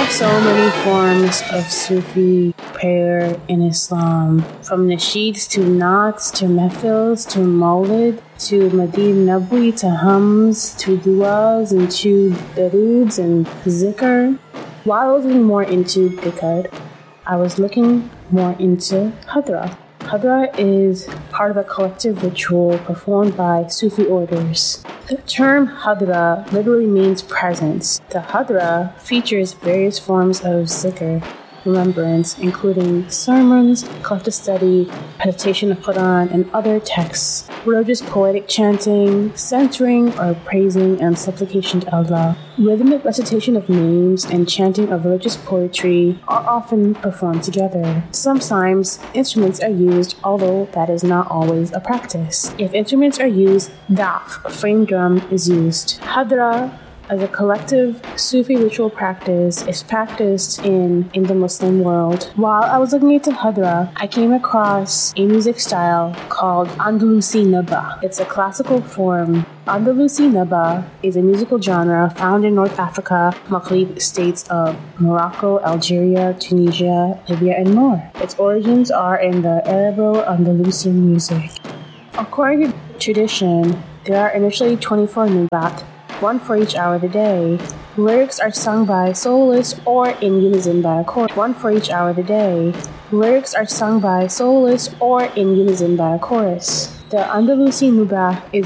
so many forms of Sufi prayer in Islam, from nasheeds to naats to mehfils to maulid to Madin Nabwi to hums to duas and to daroods and zikr. While I was looking more into dhikr, I was looking more into hadra. Hadra is part of a collective ritual performed by Sufi orders. The term hadra literally means presence. The hadra features various forms of zikr, remembrance, including sermons, collective study, recitation of Quran, and other texts, religious poetic chanting, censoring or praising and supplication to Allah. Rhythmic recitation of names and chanting of religious poetry are often performed together. Sometimes instruments are used, although that is not always a practice. If instruments are used, daf, a frame drum, is used. Hadra, as a collective Sufi ritual practice, is practiced in the Muslim world. While I was looking into Hadra, I came across a music style called Andalusi Naba. It's a classical form. Andalusi Naba is a musical genre found in North Africa, Maghreb states of Morocco, Algeria, Tunisia, Libya, and more. Its origins are in the Arabo-Andalusian music. According to tradition, there are initially 24 nubat, one for each hour of the day. Lyrics are sung by soloists or in unison by a chorus. One for each hour of the day. Lyrics are sung by soloists or in unison by a chorus. The Andalusi Nubah is